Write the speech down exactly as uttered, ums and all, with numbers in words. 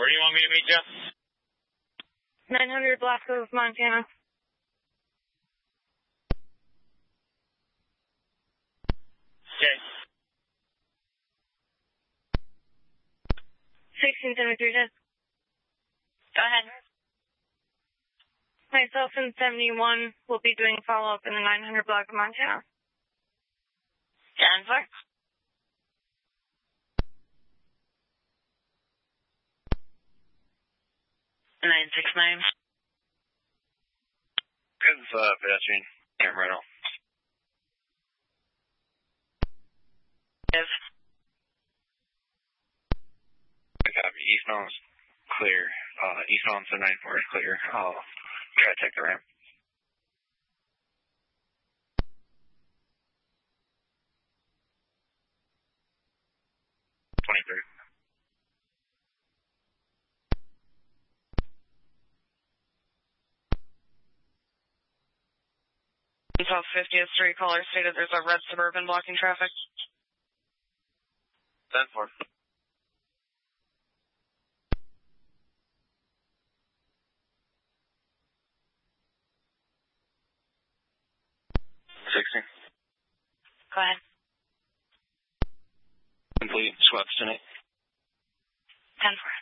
Where do you want me to meet you? nine hundred block of Montana. Okay. sixteen seventy-three, ten. Go ahead. Myself and seventy-one will be doing follow-up in the nine hundred block of Montana. ten four. nine six nine. Good, uh, pedestrian. Camera rental. Yes. Good copy. Eastbound's clear. Uh, eastbound seven nine four is clear. I'll try to take the ramp. twenty-three. South fiftieth Street caller stated there's a red Suburban blocking traffic. ten four. sixteen. Go ahead. Complete. Swept tonight. ten four.